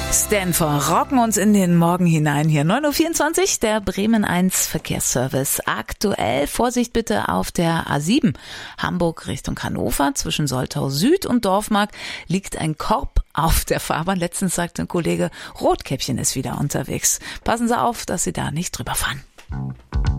Stanford rocken uns in den Morgen hinein hier. 9.24 Uhr, der Bremen 1 Verkehrsservice. Aktuell Vorsicht bitte auf der A7 Hamburg Richtung Hannover. Zwischen Soltau Süd und Dorfmark liegt ein Korb auf der Fahrbahn. Letztens sagte ein Kollege, Rotkäppchen ist wieder unterwegs. Passen Sie auf, dass Sie da nicht drüber fahren.